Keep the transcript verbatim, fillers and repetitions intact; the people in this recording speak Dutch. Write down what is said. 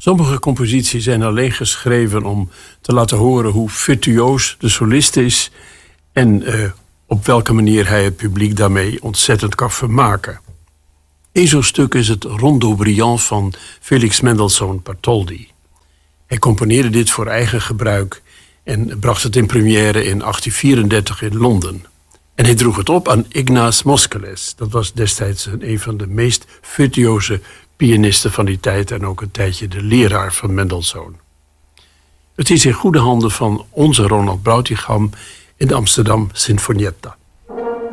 Sommige composities zijn alleen geschreven om te laten horen hoe virtuoos de solist is en uh, op welke manier hij het publiek daarmee ontzettend kan vermaken. Eén zo'n stuk is het Rondo Brillant van Felix Mendelssohn Bartholdy. Hij componeerde dit voor eigen gebruik en bracht het in première in achttien vierendertig in Londen. En hij droeg het op aan Ignaz Moscheles. Dat was destijds een van de meest virtuoze pianisten van die tijd en ook een tijdje de leraar van Mendelssohn. Het is in goede handen van onze Ronald Brautigam in de Amsterdam Sinfonietta.